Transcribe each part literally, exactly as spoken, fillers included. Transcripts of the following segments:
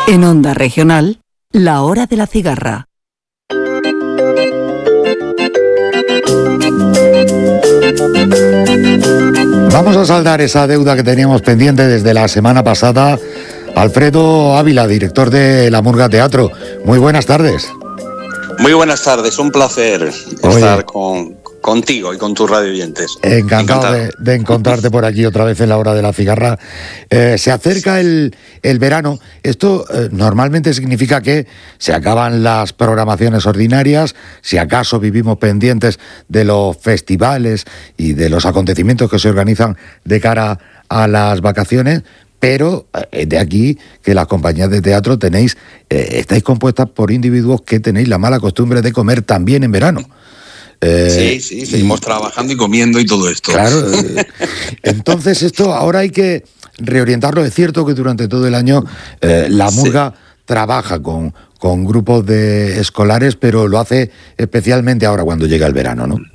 En Onda Regional, la hora de la cigarra. Vamos a saldar esa deuda que teníamos pendiente desde la semana pasada. Alfredo Ávila, director de La Murga Teatro. Muy buenas tardes. Muy buenas tardes, un placer Oye, estar con, contigo y con tus radioyentes. Encantado, Encantado. De, de encontrarte por aquí otra vez en la hora de la cigarra. Eh, se acerca el, el verano. Esto eh, normalmente significa que se acaban las programaciones ordinarias, si acaso vivimos pendientes de los festivales y de los acontecimientos que se organizan de cara a las vacaciones. Pero eh, de aquí que las compañías de teatro tenéis, eh, estáis compuestas por individuos que tenéis la mala costumbre de comer también en verano. Eh, sí, sí, seguimos y, trabajando y comiendo y todo esto. Claro. Eh, entonces esto ahora hay que reorientarlo. Es cierto que durante todo el año eh, la Murga sí. trabaja con, con grupos de escolares, pero lo hace especialmente ahora cuando llega el verano, ¿no?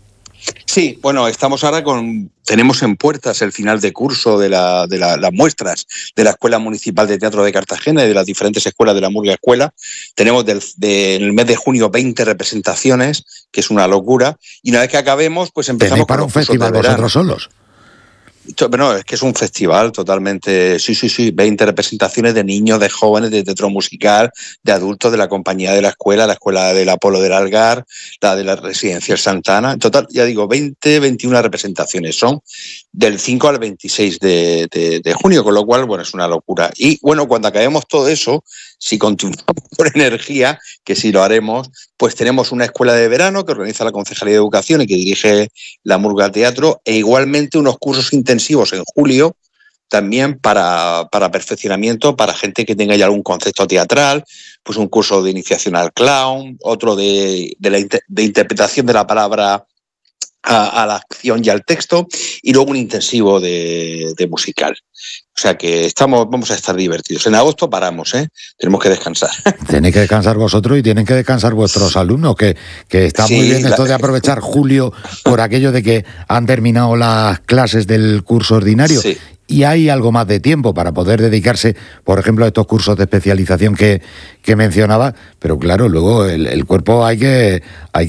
Sí, bueno, estamos ahora con... Tenemos en puertas el final de curso de, la, de la, las muestras de la Escuela Municipal de Teatro de Cartagena y de las diferentes escuelas de la Murga Escuela. Tenemos del, de, en el mes de junio veinte representaciones, que es una locura. Y una vez que acabemos, pues empezamos para con un festival vosotros solos. Bueno, es que es un festival totalmente, sí, sí, sí, veinte representaciones de niños, de jóvenes, de teatro musical, de adultos, de la compañía de la escuela, la escuela del Apolo del Algar, la de la Residencial Santana. En total, ya digo, veinte, veintiuna representaciones son del cinco al veintiséis de, de, de junio, con lo cual, bueno, es una locura. Y bueno, cuando acabemos todo eso, si continuamos por energía, que sí lo haremos, pues tenemos una escuela de verano que organiza la Concejalía de Educación y que dirige la Murga Teatro, e igualmente unos cursos intensivos en julio, también para, para perfeccionamiento, para gente que tenga ya algún concepto teatral, pues un curso de iniciación al clown, otro de, de, la, de interpretación de la palabra a, a la acción y al texto, y luego un intensivo de, de musical. O sea que estamos, vamos a estar divertidos. En agosto paramos, ¿eh? Tenemos que descansar. Tenéis que descansar vosotros y tienen que descansar vuestros alumnos, que, que está sí, muy bien esto la... de aprovechar julio por aquello de que han terminado las clases del curso ordinario. Sí. Y hay algo más de tiempo para poder dedicarse, por ejemplo, a estos cursos de especialización que, que mencionaba, pero claro, luego el, el cuerpo hay que, hay